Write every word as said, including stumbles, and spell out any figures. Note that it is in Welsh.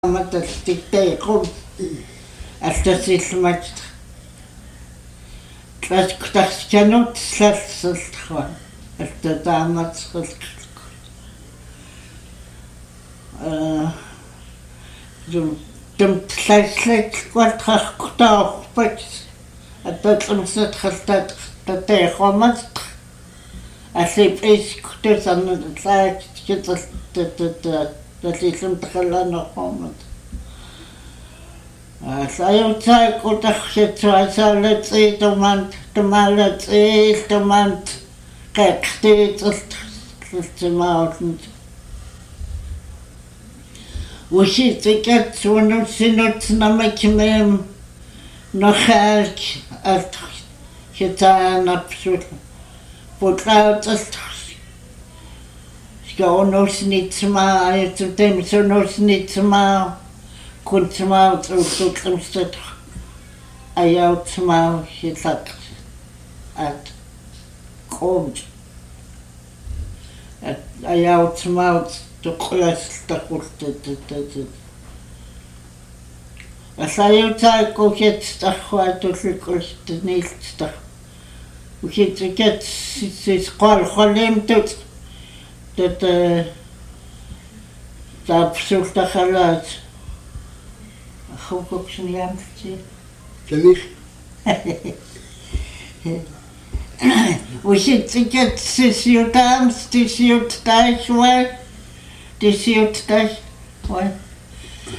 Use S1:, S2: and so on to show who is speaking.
S1: Matatikkaiqum алласииллумат класкутарсиканут саллсаллерва аттатааматсерлку а 좀 좀 살살살quatrarqutaorpat ататлумсатралтат татеэхомат аллиписикутусарнут лаатикитерлтата талиллум такаллаанерпармат а саёртааккутарсатсуасаалати томант томаалати томант кэктиитерт лутсимаалнут уситикат сунутсинут намакимэм нохаалк алт хитаанапсут путлауталт скаонуснитсмаа аятутем сунуснитсмаа кунтсмаа тусутлумстат аяутсмаа хитак ат комж ат аяутсмаа тоққулассартақултаттат асааютааккукет тархуатуллуккултнилтар ухитикет сисқол холимтут тат таапсултахалаат ахукуксниамти
S2: Тамих
S1: ухитикет сисиутаамс тисиуттаисуа тисиуттас ой